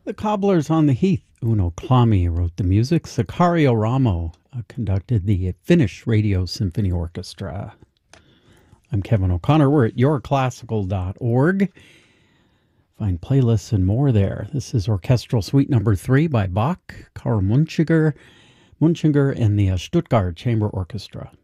The Cobblers on the Heath. Uno Clami wrote the music. Sicario Ramo conducted the Finnish Radio Symphony Orchestra. I'm Kevin O'Connor. We're at yourclassical.org. Find playlists and more there. This is Orchestral Suite Number 3 by Bach, Karl Munchinger and the Stuttgart Chamber Orchestra.